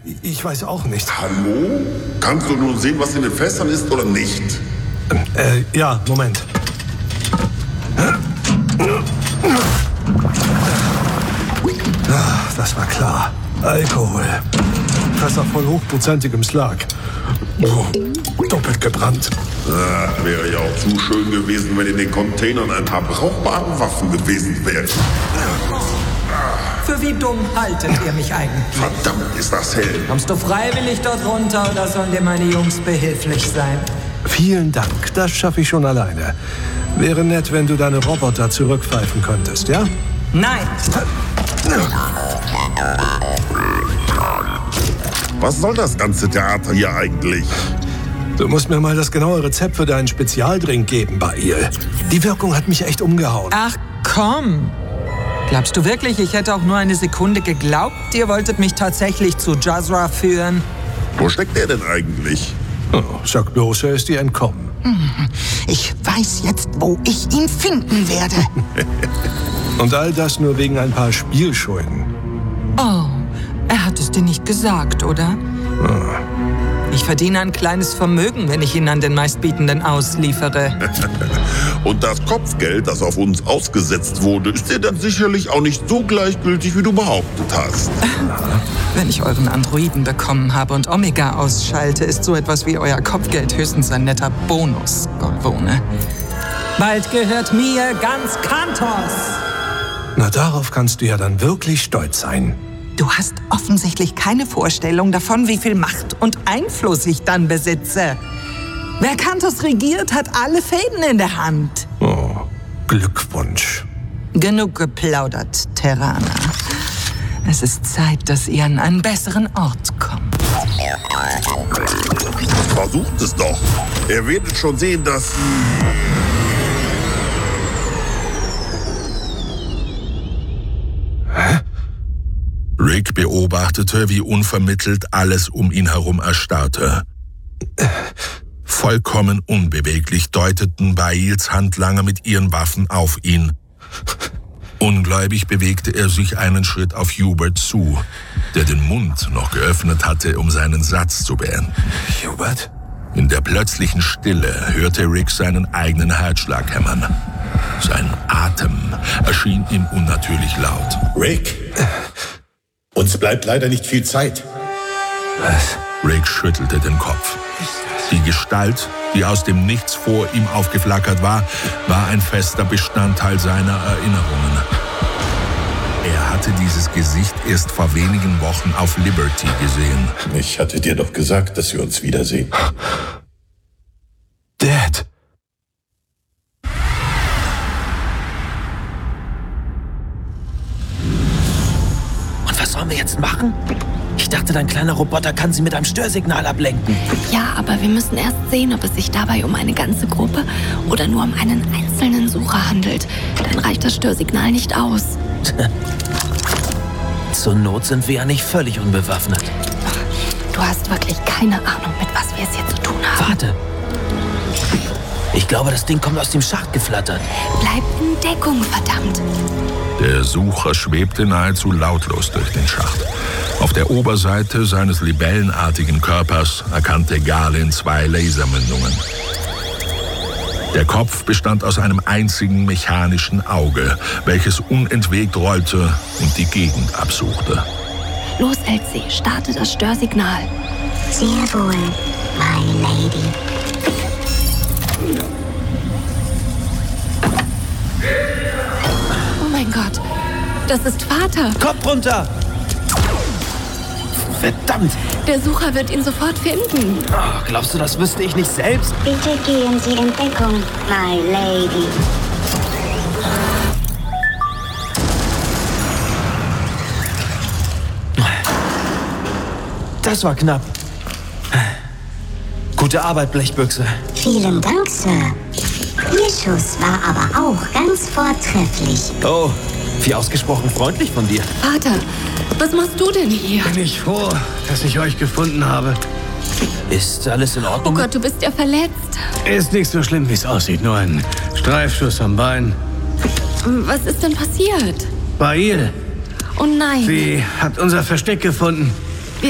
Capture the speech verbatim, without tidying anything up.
Ich weiß auch nicht. Hallo? Kannst du nun sehen, was in den Fässern ist oder nicht? Äh, ja, Moment. Das war klar. Alkohol. Fässer voll hochprozentigem Slag. Oh, doppelt gebrannt. Ah, wäre ja auch zu schön gewesen, wenn in den Containern ein paar brauchbare Waffen gewesen wären. Für wie dumm haltet ihr mich eigentlich? Verdammt, ist das hell. Kommst du freiwillig dort runter oder sollen dir meine Jungs behilflich sein? Vielen Dank, das schaffe ich schon alleine. Wäre nett, wenn du deine Roboter zurückpfeifen könntest, ja? Nein! Was soll das ganze Theater hier eigentlich? Du musst mir mal das genaue Rezept für deinen Spezialdrink geben, Bail. Die Wirkung hat mich echt umgehauen. Ach komm! Glaubst du wirklich, ich hätte auch nur eine Sekunde geglaubt, ihr wolltet mich tatsächlich zu Jazra führen? Wo steckt er denn eigentlich? Oh, sag bloß, er ist dir entkommen. Ich weiß jetzt, wo ich ihn finden werde. Und all das nur wegen ein paar Spielschulden. Oh, er hat es dir nicht gesagt, oder? Oh. Ich verdiene ein kleines Vermögen, wenn ich ihn an den Meistbietenden ausliefere. Und das Kopfgeld, das auf uns ausgesetzt wurde, ist dir dann sicherlich auch nicht so gleichgültig, wie du behauptet hast. Wenn ich euren Androiden bekommen habe und Omega ausschalte, ist so etwas wie euer Kopfgeld höchstens ein netter Bonus, Golvone. Bald gehört mir ganz Kantos. Na, darauf kannst du ja dann wirklich stolz sein. Du hast offensichtlich keine Vorstellung davon, wie viel Macht und Einfluss ich dann besitze. Wer Kantos regiert, hat alle Fäden in der Hand. Oh, Glückwunsch. Genug geplaudert, Terraner. Es ist Zeit, dass ihr an einen besseren Ort kommt. Versucht es doch. Ihr werdet schon sehen, dass... Rick beobachtete, wie unvermittelt alles um ihn herum erstarrte. Vollkommen unbeweglich deuteten Bails Handlanger mit ihren Waffen auf ihn. Ungläubig bewegte er sich einen Schritt auf Hubert zu, der den Mund noch geöffnet hatte, um seinen Satz zu beenden. Hubert? In der plötzlichen Stille hörte Rick seinen eigenen Herzschlag hämmern. Sein Atem erschien ihm unnatürlich laut. Rick? Uns bleibt leider nicht viel Zeit. Was? Rick schüttelte den Kopf. Die Gestalt, die aus dem Nichts vor ihm aufgeflackert war, war ein fester Bestandteil seiner Erinnerungen. Er hatte dieses Gesicht erst vor wenigen Wochen auf Liberty gesehen. Ich hatte dir doch gesagt, dass wir uns wiedersehen. Dad! Was sollen wir jetzt machen? Ich dachte, dein kleiner Roboter kann sie mit einem Störsignal ablenken. Ja, aber wir müssen erst sehen, ob es sich dabei um eine ganze Gruppe oder nur um einen einzelnen Sucher handelt. Dann reicht das Störsignal nicht aus. Zur Not sind wir ja nicht völlig unbewaffnet. Du hast wirklich keine Ahnung, mit was wir es hier zu tun haben. Warte. Ich glaube, das Ding kommt aus dem Schacht geflattert. Bleib in Deckung, verdammt. Der Sucher schwebte nahezu lautlos durch den Schacht. Auf der Oberseite seines libellenartigen Körpers erkannte Galen zwei Lasermündungen. Der Kopf bestand aus einem einzigen mechanischen Auge, welches unentwegt rollte und die Gegend absuchte. Los, Elsie, starte das Störsignal. Sehr wohl, my lady. Oh mein Gott, das ist Vater. Kopf runter! Verdammt! Der Sucher wird ihn sofort finden. Oh, glaubst du, das wüsste ich nicht selbst? Bitte gehen Sie in Deckung, my lady. Das war knapp. Gute Arbeit, Blechbüchse. Vielen Dank, Sir. Ihr Schuss war aber auch ganz vortrefflich. Oh, wie ausgesprochen freundlich von dir. Vater, was machst du denn hier? Bin ich froh, dass ich euch gefunden habe. Ist alles in Ordnung? Oh Gott, du bist ja verletzt. Ist nicht so schlimm, wie es aussieht. Nur ein Streifschuss am Bein. Was ist denn passiert? Bail, Oh nein. sie hat unser Versteck gefunden.